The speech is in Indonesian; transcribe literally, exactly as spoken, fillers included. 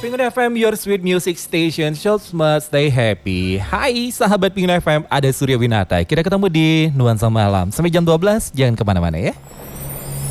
Pengun F M, your sweet music station, show must stay happy. Hai sahabat Pengun F M, ada Surya Winata. Kita ketemu di Nuansa Malam. Sampai jam dua belas, jangan kemana-mana ya.